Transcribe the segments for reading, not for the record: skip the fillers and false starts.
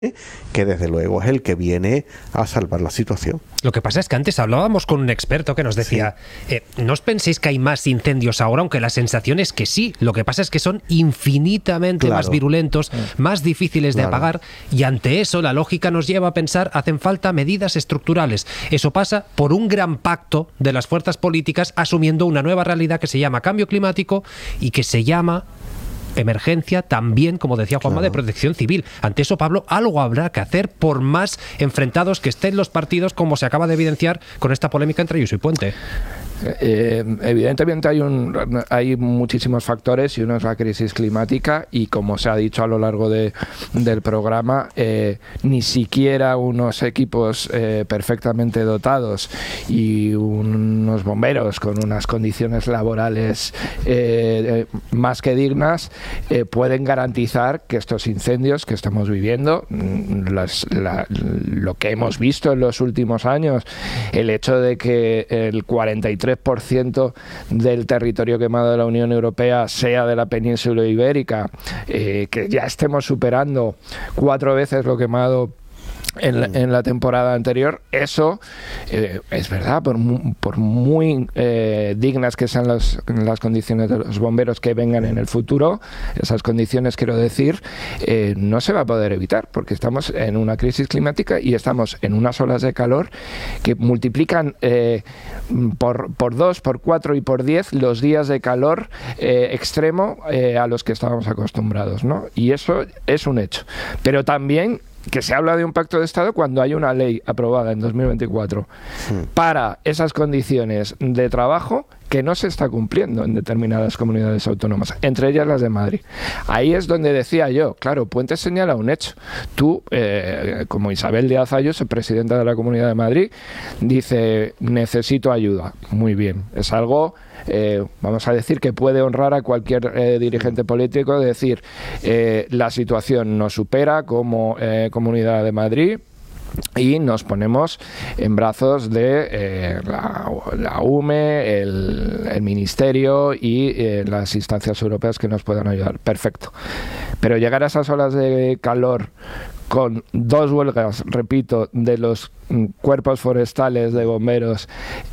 que desde luego es el que viene a salvar la situación. Lo que pasa es que antes hablábamos con un experto que nos decía, no os penséis que hay más incendios ahora, aunque la sensación es que sí. Lo que pasa es que son infinitamente más virulentos, más difíciles de apagar, y ante eso la lógica nos lleva a pensar hacen falta medidas estructurales. Eso pasa por un gran pacto de las fuerzas políticas asumiendo una nueva realidad que se llama cambio climático y que se llama emergencia también, como decía Juanma, de protección civil. Ante eso, Pablo, algo habrá que hacer por más enfrentados que estén los partidos, como se acaba de evidenciar con esta polémica entre Ayuso y Puente. Evidentemente hay muchísimos factores, y uno es la crisis climática, y como se ha dicho a lo largo del programa, ni siquiera unos equipos perfectamente dotados y unos bomberos con unas condiciones laborales más que dignas pueden garantizar que estos incendios que estamos viviendo, lo que hemos visto en los últimos años, el hecho de que el 43% del territorio quemado de la Unión Europea sea de la península ibérica, que ya estemos superando 4 veces lo quemado en la temporada anterior, eso es verdad, por muy dignas que sean las condiciones de los bomberos que vengan en el futuro, esas condiciones, quiero decir, no se va a poder evitar, porque estamos en una crisis climática y estamos en unas olas de calor que multiplican por 2, por 4 y por 10 los días de calor extremo a los que estábamos acostumbrados, ¿no? Y eso es un hecho. Pero también que se habla de un pacto de Estado cuando hay una ley aprobada en 2024 para esas condiciones de trabajo que no se está cumpliendo en determinadas comunidades autónomas, entre ellas las de Madrid. Ahí es donde decía yo, claro, Puente señala un hecho. Tú, como Isabel Díaz Ayuso, presidenta de la Comunidad de Madrid, dice, necesito ayuda. Muy bien, es algo, vamos a decir, que puede honrar a cualquier dirigente político, decir, la situación nos supera como Comunidad de Madrid, y nos ponemos en brazos de la UME, el Ministerio y las instancias europeas que nos puedan ayudar. Perfecto. Pero llegar a esas olas de calor con 2 huelgas, repito, de los cuerpos forestales, de bomberos,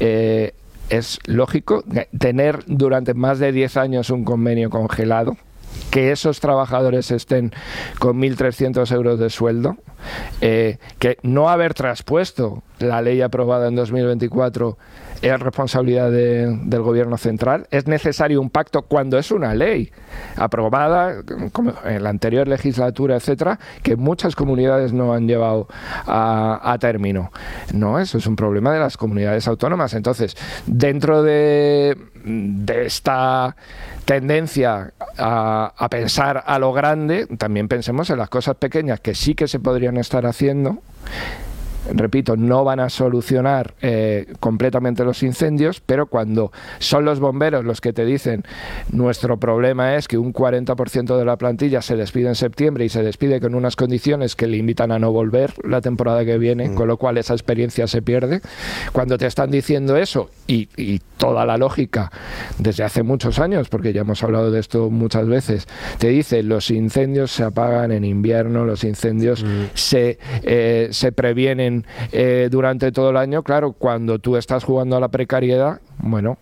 es lógico. Tener durante más de 10 años un convenio congelado, que esos trabajadores estén con 1.300 euros de sueldo, que no haber traspuesto la ley aprobada en 2024 es responsabilidad del Gobierno central. Es necesario un pacto cuando es una ley aprobada, como en la anterior legislatura, etcétera, que muchas comunidades no han llevado a término. No, eso es un problema de las comunidades autónomas. Entonces, dentro de esta tendencia a pensar a lo grande, también pensemos en las cosas pequeñas que sí que se podrían estar haciendo. Repito, no van a solucionar completamente los incendios, pero cuando son los bomberos los que te dicen nuestro problema es que un 40% de la plantilla se despide en septiembre y se despide con unas condiciones que le invitan a no volver la temporada que viene, con lo cual esa experiencia se pierde. Cuando te están diciendo eso, y toda la lógica desde hace muchos años, porque ya hemos hablado de esto muchas veces, te dice los incendios se apagan en invierno, los incendios se previenen durante todo el año. Claro, cuando tú estás jugando a la precariedad, bueno,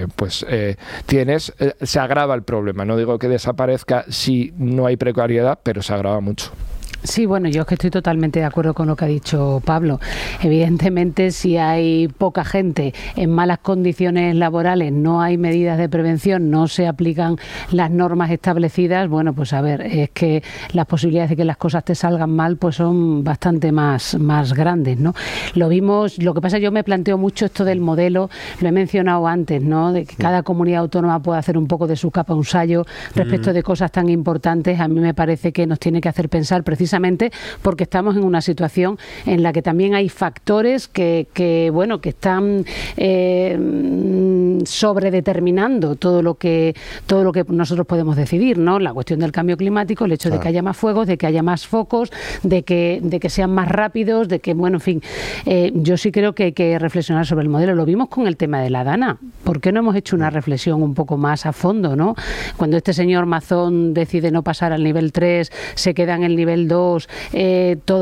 se agrava el problema. No digo que desaparezca si no hay precariedad, pero se agrava mucho. Sí, bueno, yo es que estoy totalmente de acuerdo con lo que ha dicho Pablo. Evidentemente, si hay poca gente en malas condiciones laborales, no hay medidas de prevención, no se aplican las normas establecidas, bueno, pues a ver, es que las posibilidades de que las cosas te salgan mal pues son bastante más grandes, ¿no? Lo vimos, lo que pasa es que yo me planteo mucho esto del modelo, lo he mencionado antes, ¿no? De que cada comunidad autónoma puede hacer un poco de su capa un sayo respecto de cosas tan importantes. A mí me parece que nos tiene que hacer pensar precisamente porque estamos en una situación en la que también hay factores que están sobredeterminando todo lo que nosotros podemos decidir, ¿no? La cuestión del cambio climático, el hecho de que haya más fuegos, de que haya más focos, de que sean más rápidos, de que, bueno, en fin, yo sí creo que hay que reflexionar sobre el modelo. Lo vimos con el tema de la Dana. ¿Por qué no hemos hecho una reflexión un poco más a fondo, ¿no? Cuando este señor Mazón decide no pasar al nivel 3, se queda en el nivel 2, todos